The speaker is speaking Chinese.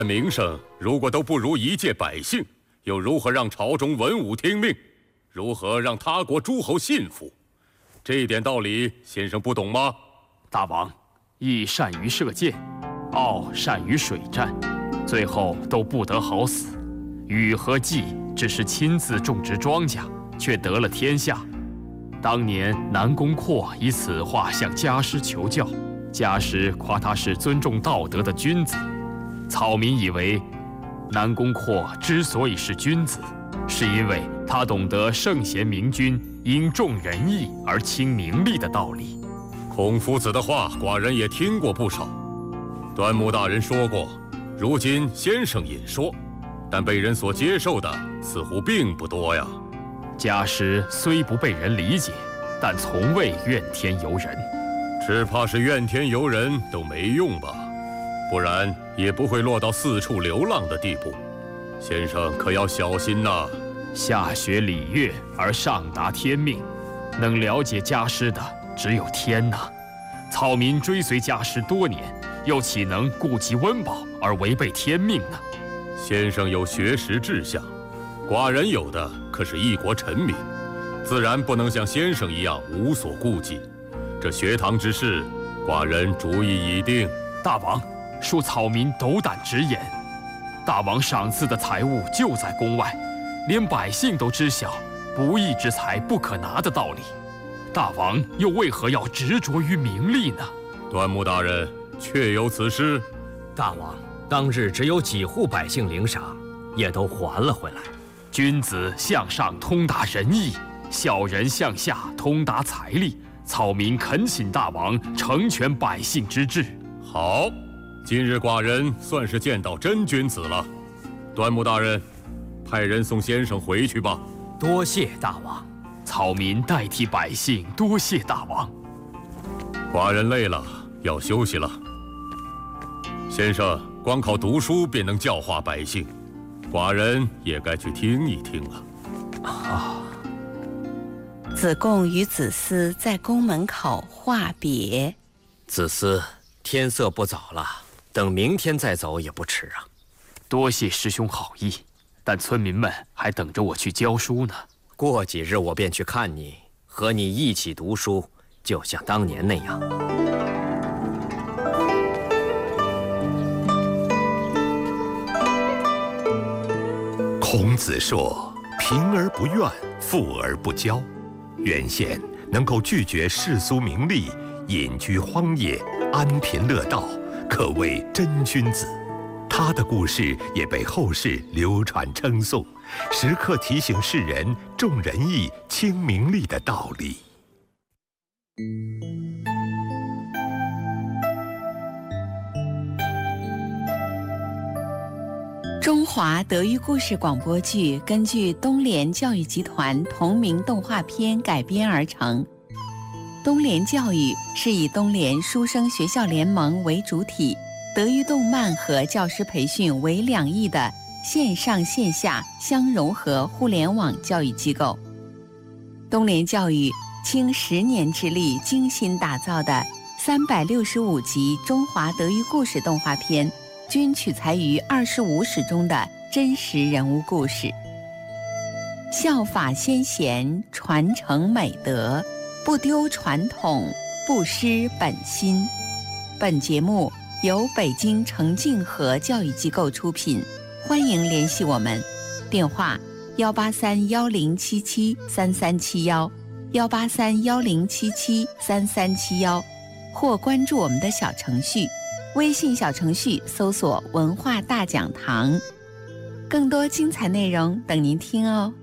名声如果都不如一介百姓，又如何让朝中文武听命？如何让他国诸侯信服？这一点道理，先生不懂吗？ 大王，羿善于射箭，敖善于水战，最后都不得好死。禹和稷只是亲自种植庄稼，却得了天下。当年南宫括以此话向家师求教，家师夸他是尊重道德的君子。草民以为南宫括之所以是君子，是因为他懂得圣贤明君因重仁义而轻名利的道理。 孔夫子的话，寡人也听过不少。端木大人说过，如今先生引说，但被人所接受的似乎并不多呀。 家师虽不被人理解，但从未怨天尤人。 只怕是怨天尤人都没用吧，不然也不会落到四处流浪的地步。先生可要小心呐！ 下学礼乐而上达天命，能了解家师的只有天呐。草民追随家师多年，又岂能顾及温饱而违背天命呢？ 先生有学识志向，寡人有的可是一国臣民，自然不能像先生一样无所顾忌。这学堂之事，寡人主意已定。 大王，恕草民斗胆直言，大王赏赐的财物就在宫外，连百姓都知晓不义之财不可拿的道理，大王又为何要执着于名利呢？ 端木大人，确有此事？ 大王，当日只有几户百姓领赏，也都还了回来。 君子向上通达仁义，小人向下通达财力。草民恳请大王成全百姓之志。 好，今日寡人算是见到真君子了。端木大人，派人送先生回去吧。 多谢大王。 草民代替百姓多谢大王。 寡人累了，要休息了。先生光靠读书便能教化百姓，寡人也该去听一听了。 子贡与子思在宫门口话别。 子思，天色不早了，等明天再走也不迟啊。 多谢师兄好意，但村民们还等着我去教书呢。 过几日我便去看你，和你一起读书，就像当年那样。 孔子说：“贫而不怨，富而不骄。”原先能够拒绝世俗名利，隐居荒野，安贫乐道，可谓真君子。他的故事也被后世流传称颂，时刻提醒世人重仁义、轻名利的道理。 中华德育故事广播剧根据东联教育集团同名动画片改编而成。东联教育是以东联书生学校联盟为主体，德育动漫和教师培训为两翼的线上线下相融合互联网教育机构。东联教育倾10年之力精心打造的365集中华德育故事动画片，均取材于25史中的真实人物故事，效法先贤，传承美德，不丢传统，不失本心。本节目由北京程静和教育机构出品，欢迎联系我们，电话18310773371，18310773371，或关注我们的小程序。微信小程序搜索文化大讲堂，更多精彩内容等您听哦。